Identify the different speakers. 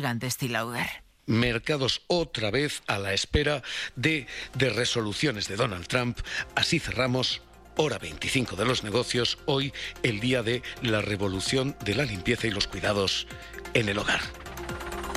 Speaker 1: gigante Estée Lauder.
Speaker 2: Mercados otra vez a la espera de resoluciones de Donald Trump. Así cerramos hora 25 de los negocios, hoy el día de la revolución de la limpieza y los cuidados en el hogar.